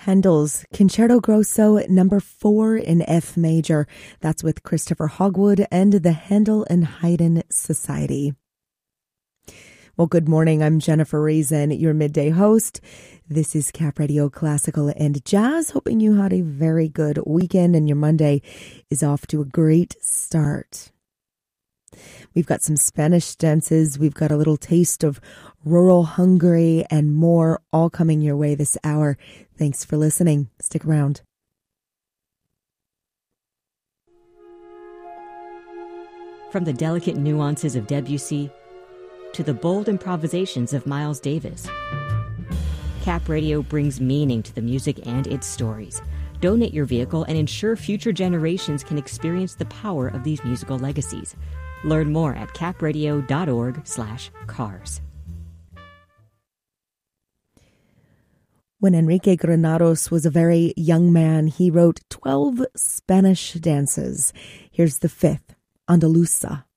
Handel's Concerto Grosso number 4 in F major. That's with Christopher Hogwood and the Handel and Haydn Society. Well, good morning. I'm Jennifer Reason, your midday host. This is Cap Radio Classical and Jazz. Hoping you had a very good weekend and your Monday is off to a great start. We've got some Spanish dances. We've got a little taste of rural Hungary and more all coming your way this hour. Thanks for listening. Stick around. From the delicate nuances of Debussy to the bold improvisations of Miles Davis, Cap Radio brings meaning to the music and its stories. Donate your vehicle and ensure future generations can experience the power of these musical legacies. Learn more at capradio.org/cars. When Enrique Granados was a very young man, he wrote 12 Spanish dances. Here's the 5th, Andalusa.